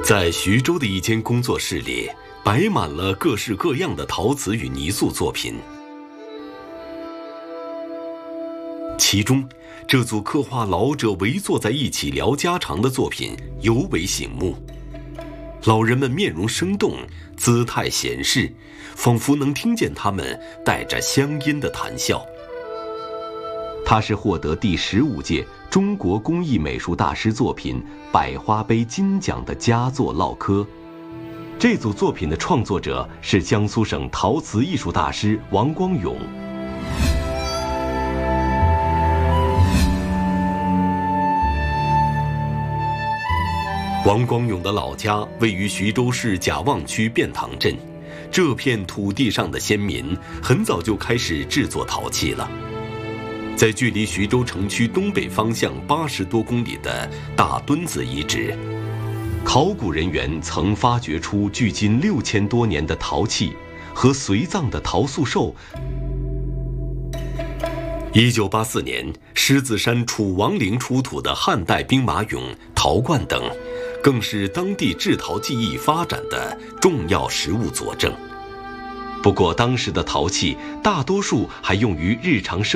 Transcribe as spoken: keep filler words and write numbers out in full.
在徐州的一间工作室里，摆满了各式各样的陶瓷与泥塑作品。其中，这组刻画老者围坐在一起聊家常的作品尤为醒目。老人们面容生动，姿态闲适，仿佛能听见他们带着乡音的谈笑。他是获得第十五届中国工艺美术大师作品百花杯金奖的佳作烙刻。这组作品的创作者是江苏省陶瓷艺术大师王光勇。王光勇的老家位于徐州市贾望区便塘镇，这片土地上的先民很早就开始制作陶器了。在距离徐州城区东北方向八十多公里的大墩子遗址，考古人员曾发掘出距今六千多年的陶器和随葬的陶塑兽。一九八四年，狮子山楚王陵出土的汉代兵马俑、陶罐等，更是当地制陶技艺发展的重要实物佐证。不过，当时的陶器大多数还用于日常生活。